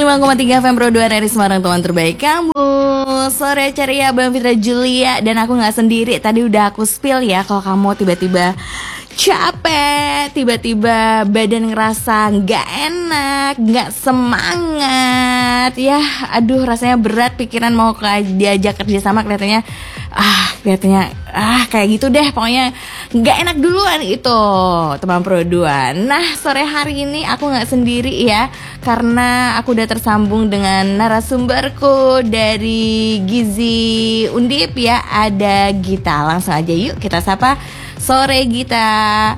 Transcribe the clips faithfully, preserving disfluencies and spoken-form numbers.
lima koma tiga F M Pro dua dari Semarang, teman terbaik kamu. Sore ceria Bang Fitra Julia. Dan aku gak sendiri. Tadi udah aku spill ya, kalau kamu tiba-tiba capek, tiba-tiba badan ngerasa gak enak, gak semangat, ya aduh rasanya berat, pikiran mau ke diajak kerja sama kelihatannya ah kelihatannya ah kayak gitu deh, pokoknya gak enak duluan itu teman Pro dua. Nah sore hari ini aku gak sendiri ya, karena aku udah tersambung dengan narasumberku dari Gizi Undip ya, ada Gita. Langsung aja yuk kita sapa. Sore Gita.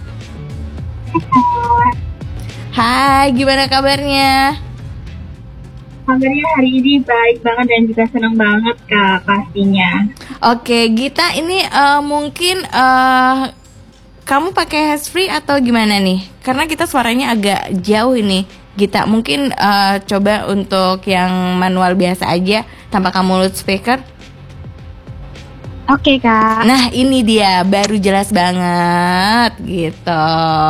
Hai, gimana kabarnya? Kabarnya hari ini baik banget dan juga senang banget Kak pastinya. Oke Gita, ini uh, mungkin uh, kamu pakai handsfree atau gimana nih? Karena kita suaranya agak jauh ini Gita. Mungkin uh, coba untuk yang manual biasa aja tanpa kamu loudspeaker. Oke Kak. Nah ini dia, baru jelas banget gitu.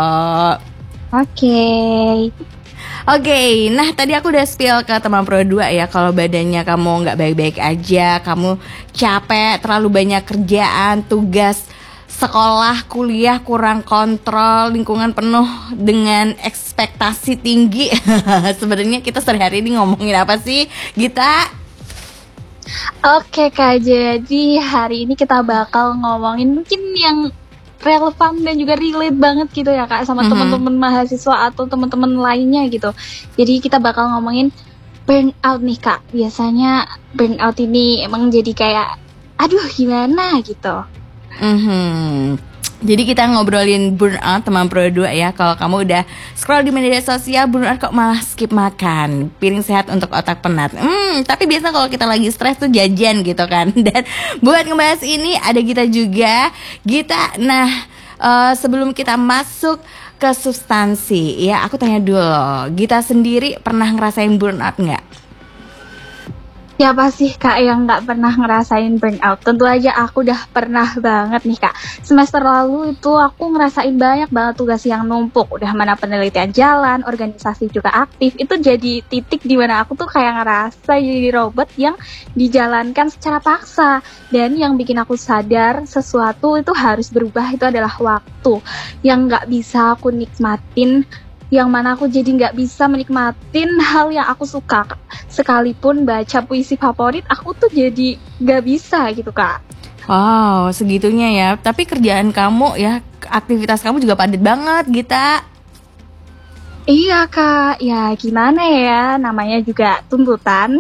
Oke. Oke, nah tadi aku udah spill ke teman Pro dua ya, kalau badannya kamu gak baik-baik aja, kamu capek, terlalu banyak kerjaan, tugas sekolah, kuliah kurang kontrol, lingkungan penuh dengan ekspektasi tinggi. Sebenarnya kita sehari-hari ini ngomongin apa sih Gita? Oke Kak, jadi hari ini kita bakal ngomongin mungkin yang relevan dan juga relate banget gitu ya Kak, sama mm-hmm. teman-teman mahasiswa atau teman-teman lainnya gitu. Jadi kita bakal ngomongin burnout nih Kak. Biasanya burnout ini emang jadi kayak aduh gimana gitu. Mm-hmm. Jadi kita ngobrolin burnout teman Pro dua ya. Kalau kamu udah scroll di media sosial, burnout kok malah skip makan. Piring sehat untuk otak penat. Hmm, tapi biasa kalau kita lagi stres tuh jajan gitu kan. Dan buat ngebahas ini ada Gita juga. Gita, nah uh, sebelum kita masuk ke substansi ya, aku tanya dulu, Gita sendiri pernah ngerasain burnout nggak? Siapa sih Kak yang gak pernah ngerasain burnout? Tentu aja aku udah pernah banget nih Kak. Semester lalu itu aku ngerasain banyak banget tugas yang numpuk. Udah mana penelitian jalan, organisasi juga aktif. Itu jadi titik dimana aku tuh kayak ngerasa jadi robot yang dijalankan secara paksa. Dan yang bikin aku sadar sesuatu itu harus berubah itu adalah waktu. Yang gak bisa aku nikmatin, yang mana aku jadi nggak bisa menikmatin hal yang aku suka. Sekalipun baca puisi favorit, aku tuh jadi nggak bisa gitu Kak. Wow, segitunya ya. Tapi kerjaan kamu ya, aktivitas kamu juga padat banget Gita. Iya Kak, ya gimana ya, namanya juga tuntutan.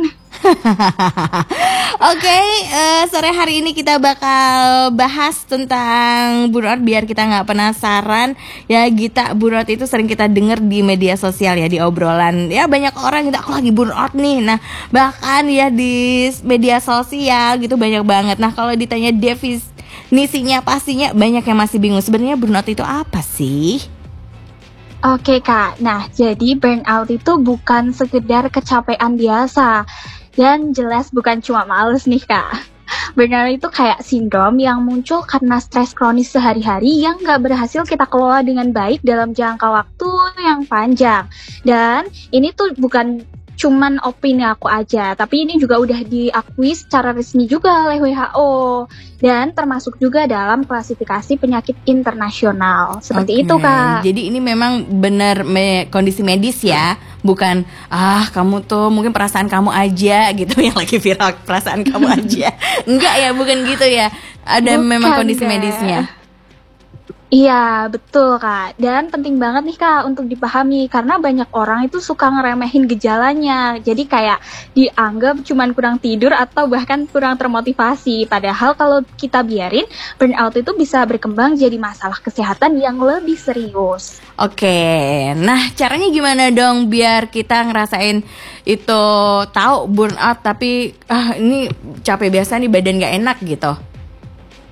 Oke, okay, uh, sore hari ini kita bakal bahas tentang burnout biar kita nggak penasaran ya Gita. Burnout itu sering kita dengar di media sosial ya, di obrolan ya, banyak orang gitu, aku lagi burnout nih. Nah bahkan ya di media sosial gitu banyak banget. Nah kalau ditanya definisinya pastinya banyak yang masih bingung. Sebenarnya burnout itu apa sih? Oke Kak, nah jadi burnout itu bukan sekedar kecapean biasa. Dan jelas bukan cuma males nih Kak. Burnout itu kayak sindrom yang muncul karena stres kronis sehari-hari yang gak berhasil kita kelola dengan baik dalam jangka waktu yang panjang. Dan ini tuh bukan cuman opini aku aja, tapi ini juga udah diakui secara resmi juga oleh W H O dan termasuk juga dalam klasifikasi penyakit internasional. Seperti okay. itu Kak. Jadi ini memang benar me- kondisi medis ya, bukan ah kamu tuh mungkin perasaan kamu aja gitu yang lagi viral, perasaan kamu aja. Enggak ya, bukan gitu ya. Ada bukan, memang kondisi deh. medisnya. Iya betul Kak, dan penting banget nih Kak untuk dipahami karena banyak orang itu suka ngeremehin gejalanya. Jadi kayak dianggap cuman kurang tidur atau bahkan kurang termotivasi. Padahal kalau kita biarin, burnout itu bisa berkembang jadi masalah kesehatan yang lebih serius. Oke, nah caranya gimana dong biar kita ngerasain itu, tahu burnout tapi ah ini capek biasa nih, badan gak enak gitu?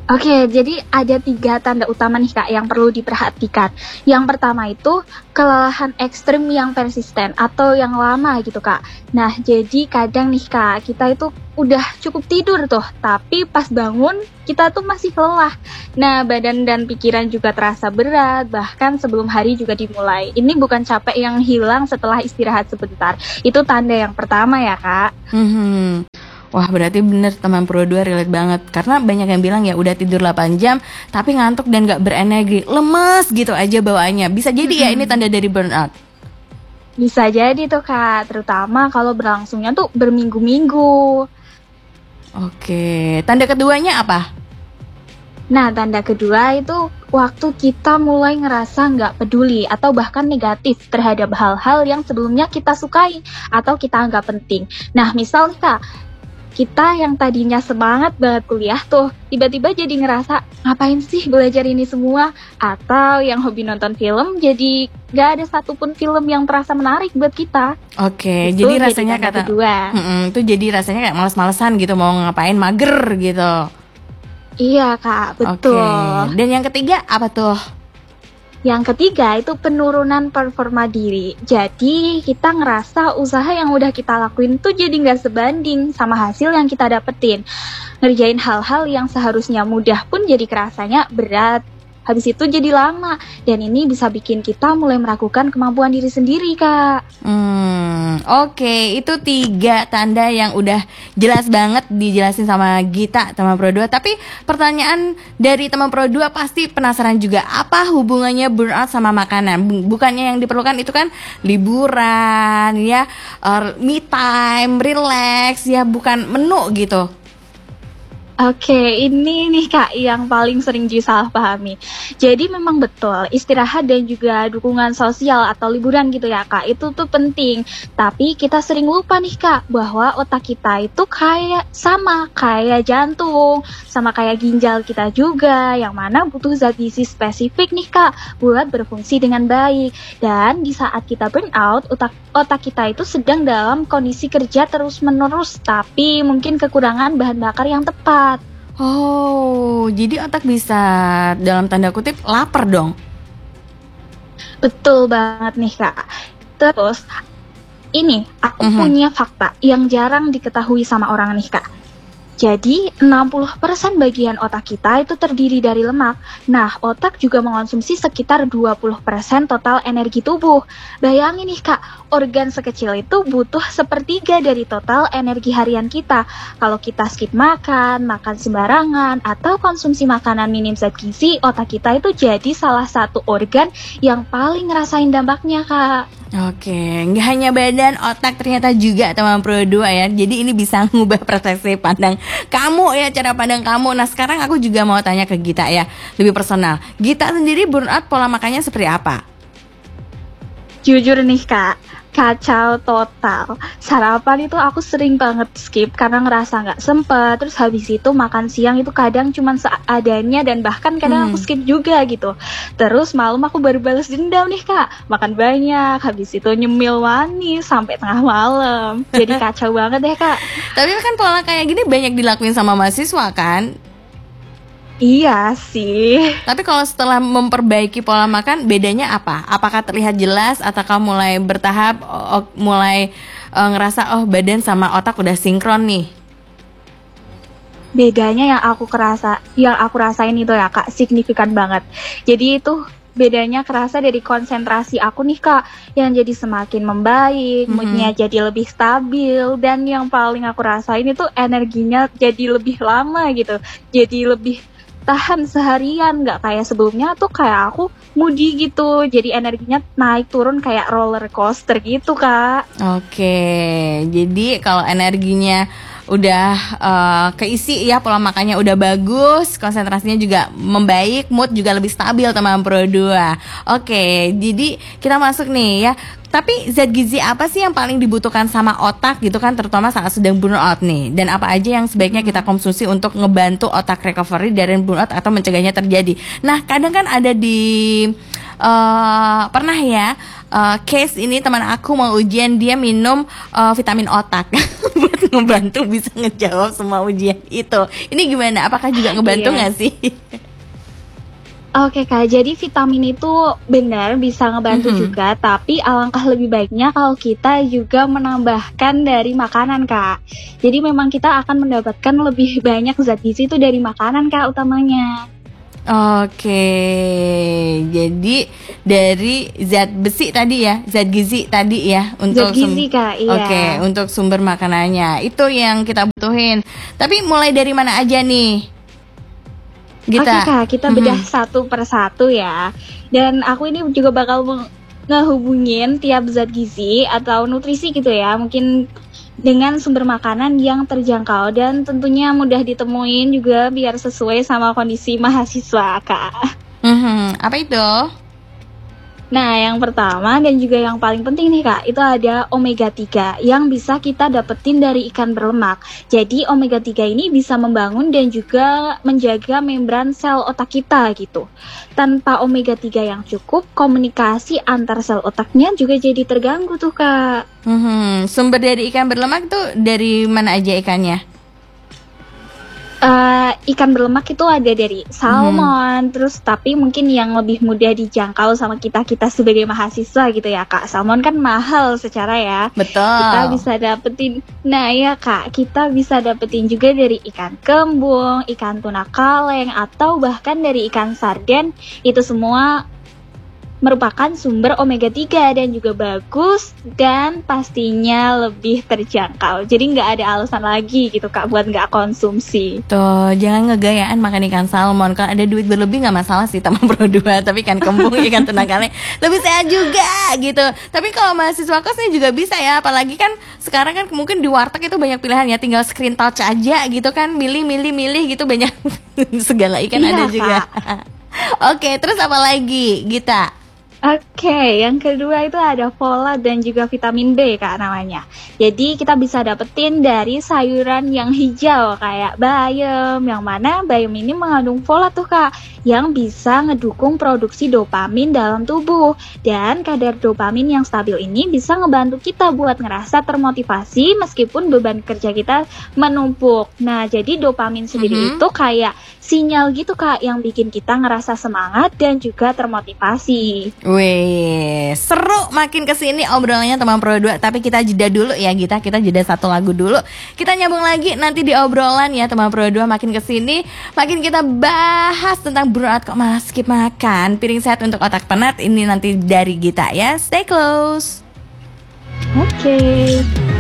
Oke, jadi ada tiga tanda utama nih Kak yang perlu diperhatikan. Yang pertama itu kelelahan ekstrim yang persisten atau yang lama gitu Kak. Nah, jadi kadang nih Kak, kita itu udah cukup tidur tuh, tapi pas bangun kita tuh masih lelah. Nah, badan dan pikiran juga terasa berat, bahkan sebelum hari juga dimulai. Ini bukan capek yang hilang setelah istirahat sebentar. Itu tanda yang pertama ya Kak. Hmm. Wah, berarti bener teman Pro dua relate banget. Karena banyak yang bilang ya udah tidur delapan jam tapi ngantuk dan gak berenergi, lemes gitu aja bawaannya. Bisa jadi ya ini tanda dari burnout. Bisa jadi tuh Kak, terutama kalau berlangsungnya tuh berminggu-minggu. Oke, tanda keduanya apa? Nah, tanda kedua itu waktu kita mulai ngerasa nggak peduli atau bahkan negatif terhadap hal-hal yang sebelumnya kita sukai atau kita anggap penting. Nah, misal nih Kak, kita yang tadinya semangat banget kuliah tuh, tiba-tiba jadi ngerasa ngapain sih belajar ini semua? Atau yang hobi nonton film jadi nggak ada satupun film yang terasa menarik buat kita. Oke, Itu jadi rasanya tanda kata kedua. Mm-mm, itu jadi rasanya kayak males-malesan gitu, mau ngapain, mager gitu. Iya Kak, betul. Oke, dan yang ketiga apa tuh? Yang ketiga itu penurunan performa diri. Jadi kita ngerasa usaha yang udah kita lakuin tuh jadi nggak sebanding sama hasil yang kita dapetin. Ngerjain hal-hal yang seharusnya mudah pun jadi kerasanya berat. Habis itu jadi lama. Dan ini bisa bikin kita mulai meragukan kemampuan diri sendiri Kak. Hmm, oke, itu tiga tanda yang udah jelas banget dijelasin sama Gita, teman Pro dua. Tapi pertanyaan dari teman Pro dua pasti penasaran juga, apa hubungannya burnout sama makanan? Bukannya yang diperlukan itu kan liburan, ya, uh, me time, relax, ya, bukan menu gitu. Oke, ini nih Kak yang paling sering disalahpahami. Jadi memang betul, istirahat dan juga dukungan sosial atau liburan gitu ya Kak, itu tuh penting. Tapi kita sering lupa nih Kak, bahwa otak kita itu kayak sama kayak jantung, sama kayak ginjal kita juga, yang mana butuh zat gizi spesifik nih Kak, buat berfungsi dengan baik. Dan di saat kita burnout, otak, otak kita itu sedang dalam kondisi kerja terus-menerus, tapi mungkin kekurangan bahan bakar yang tepat. Oh, jadi otak bisa dalam tanda kutip lapar dong. Betul banget nih Kak. Terus ini aku Mhm. punya fakta yang jarang diketahui sama orang nih Kak. Jadi enam puluh persen bagian otak kita itu terdiri dari lemak. Nah, otak juga mengonsumsi sekitar dua puluh persen total energi tubuh. Bayangin nih Kak, organ sekecil itu butuh sepertiga dari total energi harian kita. Kalau kita skip makan, makan sembarangan, atau konsumsi makanan minim zat gizi, otak kita itu jadi salah satu organ yang paling ngerasain dampaknya Kak. Oke, nggak hanya badan, otak ternyata juga teman Pro dua ya. Jadi ini bisa ngubah persepsi pandang kamu ya, cara pandang kamu. Nah sekarang aku juga mau tanya ke Gita ya, lebih personal. Gita sendiri burnout pola makannya seperti apa? Jujur nih Kak, kacau total. Sarapan itu aku sering banget skip karena ngerasa nggak sempet. Terus habis itu makan siang itu kadang cuma seadanya dan bahkan kadang Hmm. aku skip juga gitu. Terus malam aku baru balas dendam nih Kak, makan banyak. Habis itu nyemil manis sampai tengah malam. Jadi kacau banget deh Kak. Tapi kan pola kayak gini banyak dilakuin sama mahasiswa kan? Iya sih. Tapi kalau setelah memperbaiki pola makan, bedanya apa? Apakah terlihat jelas ataukah mulai bertahap, oh, oh, mulai uh, ngerasa oh badan sama otak udah sinkron nih? Bedanya yang aku kerasa, yang aku rasain itu ya Kak, signifikan banget. Jadi itu bedanya kerasa dari konsentrasi aku nih Kak, yang jadi semakin membaik, Mhm. moodnya jadi lebih stabil, dan yang paling aku rasain itu energinya jadi lebih lama gitu, jadi lebih tahan seharian, nggak kayak sebelumnya tuh kayak aku moody gitu, jadi energinya naik turun kayak roller coaster gitu Kak. Oke, jadi kalau energinya udah uh, keisi ya, pola makannya udah bagus, konsentrasinya juga membaik, mood juga lebih stabil teman Pro dua. Oke, jadi kita masuk nih ya. Tapi zat gizi apa sih yang paling dibutuhkan sama otak gitu kan, terutama saat sedang burnout nih? Dan apa aja yang sebaiknya kita konsumsi untuk ngebantu otak recovery dari burnout atau mencegahnya terjadi? Nah, kadang kan ada di uh, pernah ya uh, case ini teman aku mau ujian dia minum uh, vitamin otak buat ngebantu bisa ngejawab semua ujian itu. Ini gimana? Apakah juga ngebantu nggak Iya. sih? Oke Kak, jadi vitamin itu benar bisa ngebantu Mhm. juga, tapi alangkah lebih baiknya kalau kita juga menambahkan dari makanan Kak. Jadi memang kita akan mendapatkan lebih banyak zat gizi itu dari makanan Kak utamanya. Oke, jadi dari zat besi tadi ya, zat gizi tadi ya Zat untuk sum- gizi Kak, iya. Oke, untuk sumber makanannya itu yang kita butuhin. Tapi mulai dari mana aja nih, Oke Gita? Kak, kita Mhm. bedah satu per satu ya. Dan aku ini juga bakal meng- ngehubungin tiap zat gizi atau nutrisi gitu ya, mungkin dengan sumber makanan yang terjangkau dan tentunya mudah ditemuin juga biar sesuai sama kondisi mahasiswa Kak. Mhm, apa itu? Nah, yang pertama dan juga yang paling penting nih Kak, itu ada omega tiga yang bisa kita dapetin dari ikan berlemak. Jadi omega tiga ini bisa membangun dan juga menjaga membran sel otak kita gitu. Tanpa omega tiga yang cukup, komunikasi antar sel otaknya juga jadi terganggu tuh Kak. Mhm, sumber dari ikan berlemak tuh dari mana aja ikannya? Eh, ikan berlemak itu ada dari salmon, terus tapi mungkin yang lebih mudah dijangkau sama kita-kita sebagai mahasiswa gitu ya Kak. Salmon kan mahal secara ya. Kita Betul. bisa dapetin, nah ya Kak, kita bisa dapetin juga dari ikan kembung, ikan tuna kaleng, atau bahkan dari ikan sarden. Itu semua merupakan sumber omega tiga dan juga bagus dan pastinya lebih terjangkau. Jadi nggak ada alasan lagi gitu Kak buat nggak konsumsi. Tuh, jangan ngegayaan makan ikan salmon. Kalau ada duit berlebih nggak masalah sih sama Pro dua, tapi ikan kembung, ikan tuna kaleng lebih sehat juga gitu. Tapi kalau mahasiswa kosnya juga bisa ya, apalagi kan sekarang kan mungkin di warteg itu banyak pilihan ya, tinggal screen touch aja gitu kan, milih milih milih gitu banyak segala ikan Iya, ada juga. Oke, terus apa lagi, Gita? Oke, yang kedua itu ada folat dan juga vitamin B Kak namanya. Jadi kita bisa dapetin dari sayuran yang hijau kayak bayam, yang mana bayam ini mengandung folat tuh Kak, yang bisa ngedukung produksi dopamin dalam tubuh. Dan kadar dopamin yang stabil ini bisa ngebantu kita buat ngerasa termotivasi meskipun beban kerja kita menumpuk. Nah, jadi dopamin sendiri Mhm. itu kayak sinyal gitu Kak yang bikin kita ngerasa semangat dan juga termotivasi. Wih, seru makin kesini obrolannya teman Pro dua. Tapi kita jeda dulu ya Gita, kita jeda satu lagu dulu. Kita nyambung lagi nanti di obrolan ya teman Pro dua. Makin kesini, makin kita bahas tentang burnout kok malah skip makan. Piring sehat untuk otak penat, ini nanti dari Gita ya. Stay close. Oke.